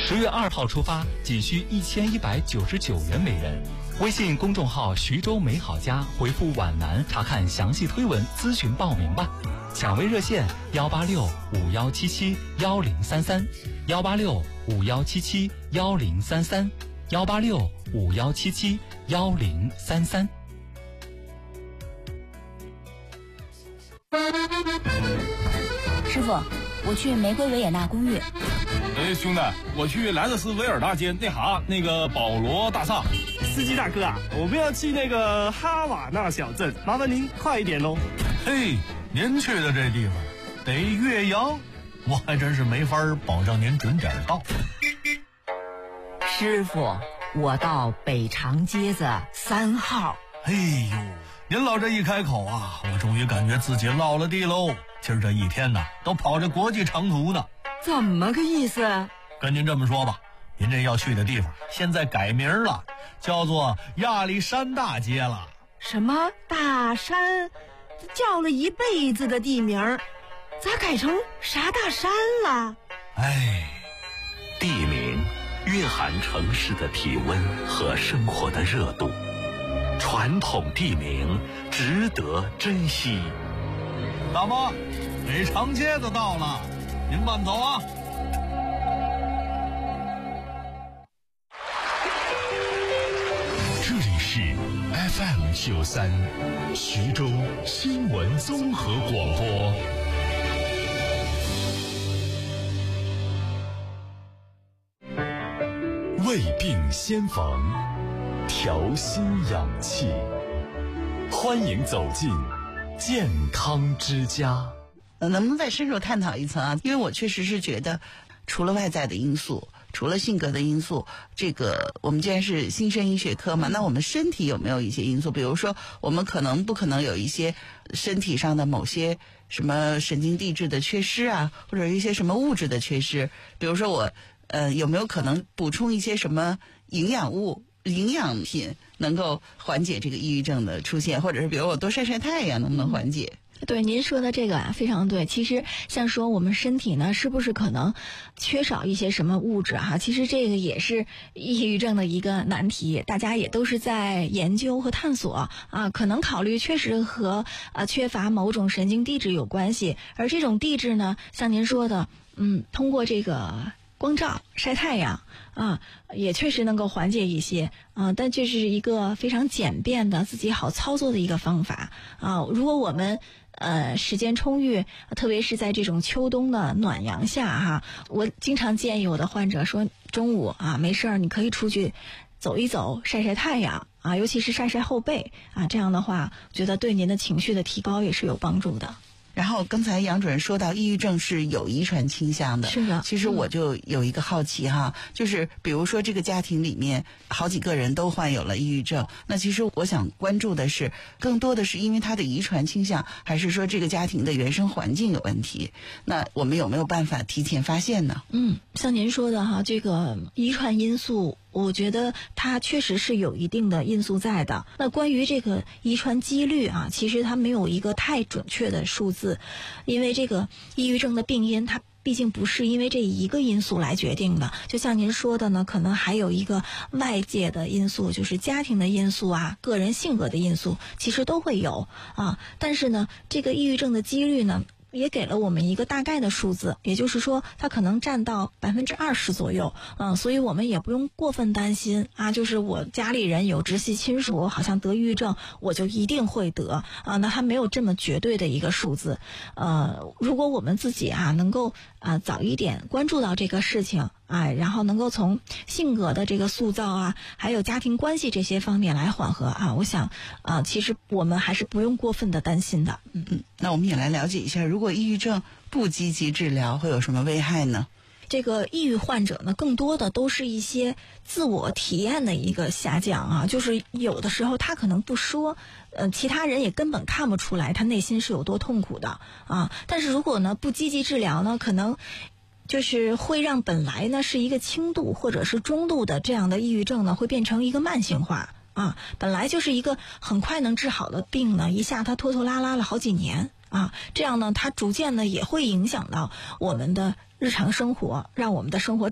10月2号出发，仅需1199元每人。微信公众号徐州美好家回复皖南查看详细推文咨询报名吧。抢位热线18651771033 18651771033 18651771033。 师傅，我去玫瑰维也纳公寓。 兄弟，我去莱特斯维尔大街那个保罗大厦。 司机大哥啊，我们要去那个哈瓦那小镇，麻烦您快一点喽。 嘿，您去的这地方得岳阳，我还真是没法保证您准点到。 师傅，我到北长街子3号。 哎呦，您老这一开口啊，我终于感觉自己落了地喽。今儿这一天呐，都跑着国际长途呢。 怎么个意思？ 跟您这么说吧，您这要去的地方现在改名了，叫做亚历山大街了。 什么大山？叫了一辈子的地名，咋改成啥大山了？ 哎， 地名蕴含城市的体温和生活的热度，传统地名值得珍惜。 大妈，北长街子到了，您慢走啊。 这里是 FM93 徐州新闻综合广播。胃病先防，调心养气，欢迎走进健康之家。 能不能再深入探讨一层啊？因为我确实是觉得，除了外在的因素，除了性格的因素，这个我们既然是新生医学科嘛，那我们身体有没有一些因素？比如说，我们不可能有一些身体上的某些什么神经递质的缺失啊，或者一些什么物质的缺失？比如说我有没有可能补充一些什么营养品，能够缓解这个抑郁症的出现？或者是比如我多晒晒太阳，能不能缓解？ 对，您说的这个啊非常对。其实像说我们身体呢，是不是可能缺少一些什么物质哈？其实这个也是抑郁症的一个难题，大家也都是在研究和探索啊。可能考虑确实和缺乏某种神经递质有关系，而这种递质呢，像您说的，通过这个光照晒太阳啊，也确实能够缓解一些但这是一个非常简便的自己好操作的一个方法啊。如果我们时间充裕，特别是在这种秋冬的暖阳下哈，我经常建议我的患者说，中午啊没事儿你可以出去走一走，晒晒太阳啊，尤其是晒晒后背啊，这样的话我觉得对您的情绪的提高也是有帮助的。 然后刚才杨主任说到抑郁症是有遗传倾向的， 是的。 其实我就有一个好奇哈，就是比如说这个家庭里面好几个人都患有了抑郁症，那其实我想关注的是，更多的是因为他的遗传倾向，还是说这个家庭的原生环境有问题？那我们有没有办法提前发现呢？ 像您说的哈，这个遗传因素，我觉得它确实是有一定的因素在的。那关于这个遗传几率啊，其实它没有一个太准确的数字，因为这个抑郁症的病因它毕竟不是因为这一个因素来决定的。就像您说的呢，可能还有一个外界的因素，就是家庭的因素啊，个人性格的因素，其实都会有啊。但是呢，这个抑郁症的几率呢，也给了我们一个大概的数字，也就是说它可能占到20%左右，所以我们也不用过分担心啊，就是我家里人有直系亲属好像得抑郁症，我就一定会得啊，那它没有这么绝对的一个数字。如果我们自己能够早一点关注到这个事情，然后能够从性格的这个塑造啊，还有家庭关系这些方面来缓和啊，我想其实我们还是不用过分的担心的。 那我们也来了解一下，如果抑郁症不积极治疗会有什么危害呢？ 这个抑郁患者呢，更多的都是一些自我体验的一个下降啊，就是有的时候他可能不说，其他人也根本看不出来他内心是有多痛苦的啊。但是如果呢不积极治疗呢，可能就是会让本来呢是一个轻度或者是中度的这样的抑郁症呢，会变成一个慢性化啊。本来就是一个很快能治好的病呢，一下它拖拖拉拉了好几年啊，这样呢它逐渐呢也会影响到我们的日常生活，让我们的生活